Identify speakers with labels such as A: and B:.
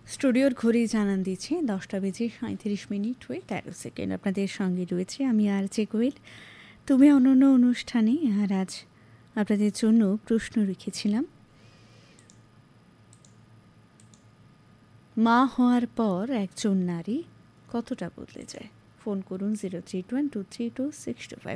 A: স্টুডিওর ঘড়ি জানান দিচ্ছে 10:37 হয়ে 13 সেকেন্ড। আপনাদের সঙ্গে রয়েছে আমি আর জে কোয়েল। তুমি অনন্য অনুষ্ঠানে আর আজ আপনাদের জন্য প্রশ্ন রেখেছিলাম, মা হওয়ার পর একজন নারী কতটা বদলে যায়। ফোন করুন 0321232625